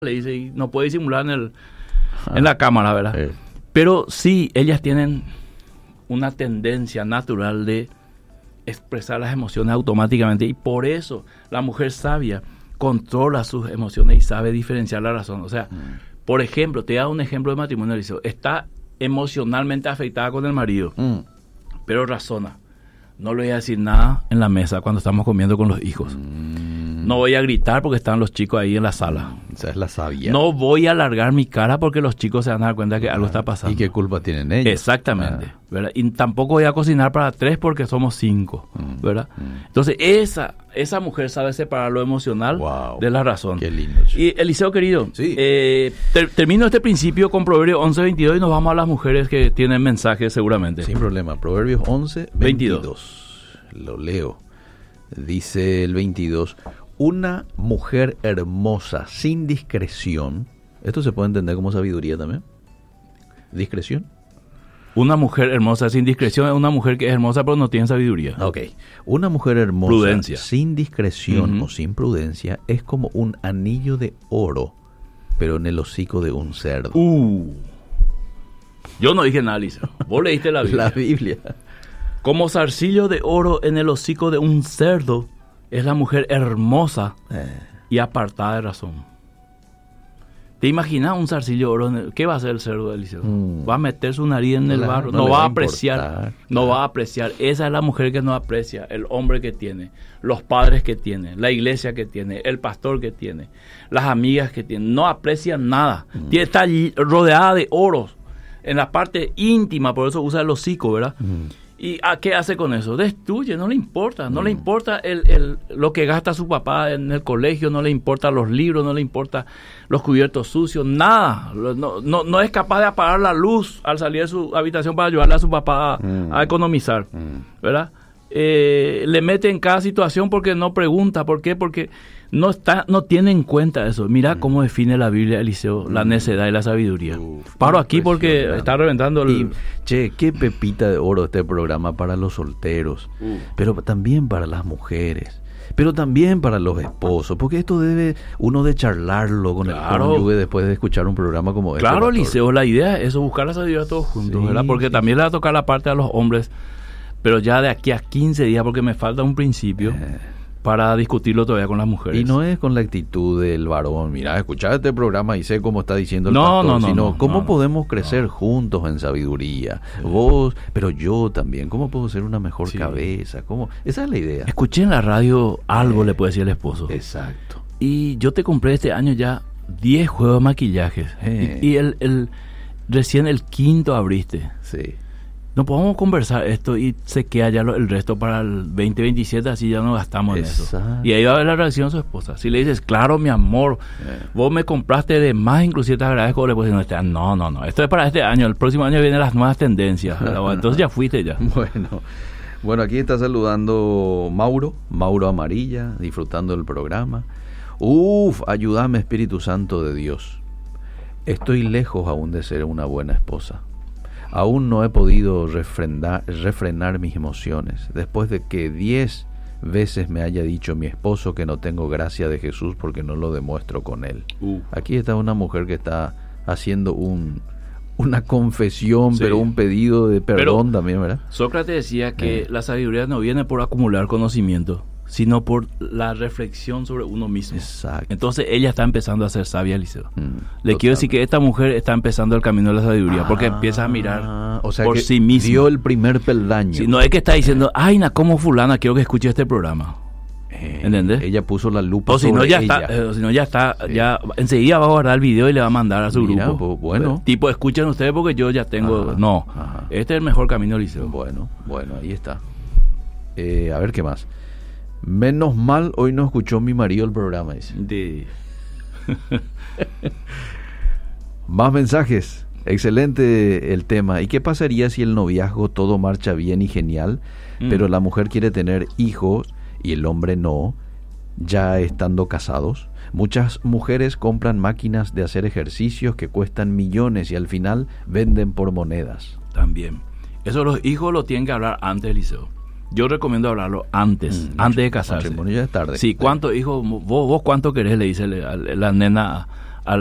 le dice, y no puede disimular en la cámara, ¿verdad? Pero sí, ellas tienen una tendencia natural de expresar las emociones automáticamente, y por eso la mujer sabia controla sus emociones y sabe diferenciar la razón. O sea, por ejemplo, te da un ejemplo de matrimonio, Eliseo. Está emocionalmente afectada con el marido, pero razona. No le voy a decir nada en la mesa cuando estamos comiendo con los hijos. No voy a gritar porque están los chicos ahí en la sala. Esa es la sabia. No voy a alargar mi cara porque los chicos se van a dar cuenta que algo está pasando. ¿Y qué culpa tienen ellos? Exactamente. ¿Verdad? Y tampoco voy a cocinar para 3 porque somos 5. ¿Verdad? Entonces, esa mujer sabe separar lo emocional de la razón. Qué lindo. Y Eliseo, querido, sí. Termino este principio con Proverbios 11:22 y nos vamos a las mujeres que tienen mensajes seguramente. Sin problema. Proverbios 11:22. Lo leo. Dice el 22. Una mujer hermosa sin discreción. ¿Esto se puede entender como sabiduría también? ¿Discreción? Una mujer hermosa sin discreción es una mujer que es hermosa pero no tiene sabiduría. Ok. Una mujer hermosa prudencia. Sin discreción o sin prudencia es como un anillo de oro, pero en el hocico de un cerdo. Yo no dije nada, Lisa. Vos leíste la Biblia. La Biblia. Como zarcillo de oro en el hocico de un cerdo es la mujer hermosa y apartada de razón. ¿Te imaginas un zarcillo de oro? ¿Qué va a hacer el cerdo, Eliseo? Va a meter su nariz en el barro. No va a apreciar. No va a apreciar. Esa es la mujer que no aprecia. El hombre que tiene. Los padres que tiene. La iglesia que tiene. El pastor que tiene. Las amigas que tiene. No aprecian nada. Está rodeada de oros. En la parte íntima. Por eso usa el hocico, ¿verdad? ¿Y a qué hace con eso? Destruye, no le importa. No le importa lo que gasta su papá en el colegio, no le importa los libros, no le importa los cubiertos sucios, nada. No es capaz de apagar la luz al salir de su habitación para ayudarle a su papá a economizar, ¿verdad? Le mete en cada situación porque no pregunta. ¿Por qué? Porque no tiene en cuenta eso. Mira cómo define la Biblia, Eliseo, la necedad y la sabiduría. Paro aquí porque está reventando qué pepita de oro este programa para los solteros, pero también para las mujeres, pero también para los esposos, porque esto debe uno de charlarlo con el cónyuge después de escuchar un programa como este. Claro, Eliseo, la idea es eso, buscar la sabiduría todos juntos, ¿verdad? Porque también le va a tocar la parte a los hombres, pero ya de aquí a 15 días, porque me falta un principio para discutirlo todavía con las mujeres. Y no es con la actitud del varón, mira, escuchar este programa y sé cómo está diciendo el pastor, sino cómo podemos crecer juntos en sabiduría. Vos, pero yo también, cómo puedo ser una mejor cabeza, esa es la idea. Escuché en la radio algo, le puede decir el esposo. Exacto. Y yo te compré este año ya 10 juegos de maquillajes. Y recién el 5º abriste. Sí. No podemos conversar esto y se queda ya el resto para el 2027, así ya no gastamos en eso. Y ahí va a ver la reacción de su esposa. Si le dices, claro, mi amor, vos me compraste de más, inclusive te agradezco, le puedes decir, no, esto es para este año, el próximo año vienen las nuevas tendencias. Entonces ya fuiste ya. Bueno, aquí está saludando Mauro Amarilla, disfrutando del programa. Ayúdame, Espíritu Santo de Dios. Estoy lejos aún de ser una buena esposa. Aún no he podido refrenar mis emociones, después de que 10 veces me haya dicho mi esposo que no tengo gracia de Jesús porque no lo demuestro con él. Aquí está una mujer que está haciendo una confesión, pero un pedido de perdón también, ¿verdad? Sócrates decía que la sabiduría no viene por acumular conocimiento, sino por la reflexión sobre uno mismo. Exacto. Entonces ella está empezando a ser sabia, Eliseo. Le quiero decir que esta mujer está empezando el camino de la sabiduría, porque empieza a mirar por sí misma. Dio el primer peldaño. Sí, no es que está diciendo, como fulana, quiero que escuche este programa. ¿Entendés? Ella puso la lupa sobre ella. Si no ya está, ya enseguida va a guardar el video y le va a mandar a su grupo. Bueno. Tipo, escuchen ustedes porque yo ya tengo... Este es el mejor camino, Eliseo. Bueno, ahí está. A ver qué más. Menos mal hoy no escuchó mi marido el programa, dice. Más mensajes. Excelente el tema. ¿Y qué pasaría si el noviazgo todo marcha bien y genial, pero la mujer quiere tener hijos y el hombre no, ya estando casados? Muchas mujeres compran máquinas de hacer ejercicios que cuestan millones y al final venden por monedas. También. Eso los hijos lo tienen que hablar antes, Eliseo. Yo recomiendo hablarlo antes de casarse. Ya es tarde. Sí, ¿cuántos hijos? ¿Vos cuánto querés? Le dice la nena